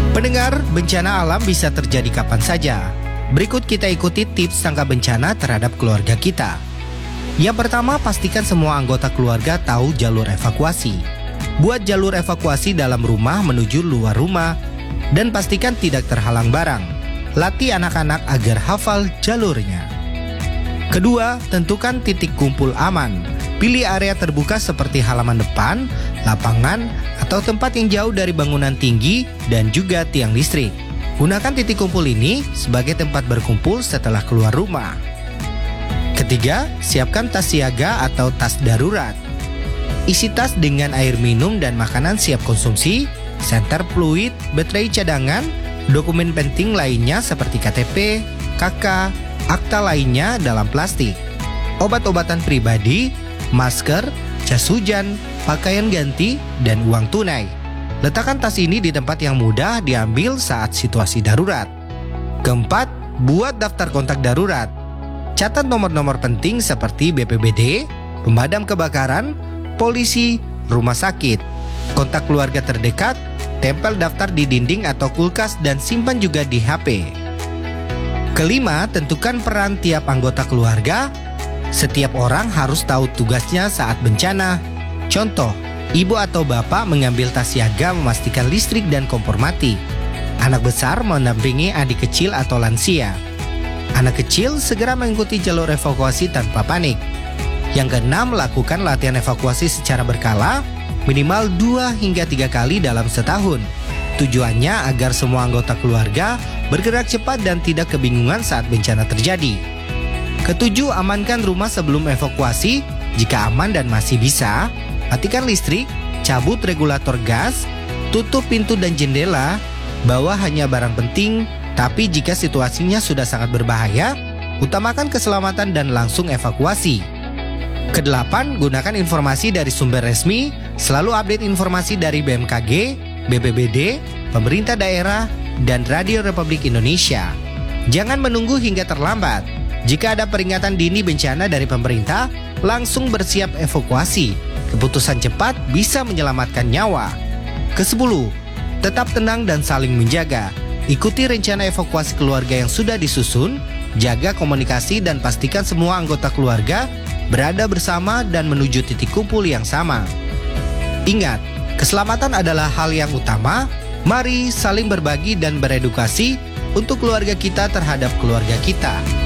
Pendengar, bencana alam bisa terjadi kapan saja. Berikut kita ikuti tips tangkap bencana terhadap keluarga kita. Yang pertama, pastikan semua anggota keluarga tahu jalur evakuasi. Buat jalur evakuasi dalam rumah menuju luar rumah dan pastikan tidak terhalang barang. Latih anak-anak agar hafal jalurnya. Kedua, tentukan titik kumpul aman. Pilih area terbuka seperti halaman depan, lapangan, atau tempat yang jauh dari bangunan tinggi dan juga tiang listrik. Gunakan titik kumpul ini sebagai tempat berkumpul setelah keluar rumah. Ketiga, siapkan tas siaga atau tas darurat. Isi tas dengan air minum dan makanan siap konsumsi, senter fluid, baterai cadangan, dokumen penting lainnya seperti KTP, KK, akta lainnya dalam plastik, obat-obatan pribadi, masker, jas hujan, pakaian ganti, dan uang tunai. Letakkan tas ini di tempat yang mudah diambil saat situasi darurat. Keempat, buat daftar kontak darurat. Catat nomor-nomor penting seperti BPBD, pemadam kebakaran, polisi, rumah sakit, kontak keluarga terdekat, tempel daftar di dinding atau kulkas dan simpan juga di HP. Kelima, tentukan peran tiap anggota keluarga. Setiap orang harus tahu tugasnya saat bencana. Contoh, ibu atau bapak mengambil tas siaga memastikan listrik dan kompor mati. Anak besar mendampingi adik kecil atau lansia. Anak kecil segera mengikuti jalur evakuasi tanpa panik. Yang keenam, lakukan latihan evakuasi secara berkala, minimal 2 hingga 3 kali dalam setahun. Tujuannya agar semua anggota keluarga bergerak cepat dan tidak kebingungan saat bencana terjadi. Ketujuh, amankan rumah sebelum evakuasi. Jika aman dan masih bisa, matikan listrik, cabut regulator gas, tutup pintu dan jendela, bawa hanya barang penting, tapi jika situasinya sudah sangat berbahaya, utamakan keselamatan dan langsung evakuasi. Kedelapan, gunakan informasi dari sumber resmi, selalu update informasi dari BMKG, BPBD, pemerintah daerah, dan Radio Republik Indonesia. Jangan menunggu hingga terlambat. Jika ada peringatan dini bencana dari pemerintah, langsung bersiap evakuasi. Keputusan cepat bisa menyelamatkan nyawa. Ke-10, tetap tenang dan saling menjaga. Ikuti rencana evakuasi keluarga yang sudah disusun, jaga komunikasi dan pastikan semua anggota keluarga berada bersama dan menuju titik kumpul yang sama. Ingat, keselamatan adalah hal yang utama. Mari saling berbagi dan beredukasi untuk keluarga kita terhadap keluarga kita.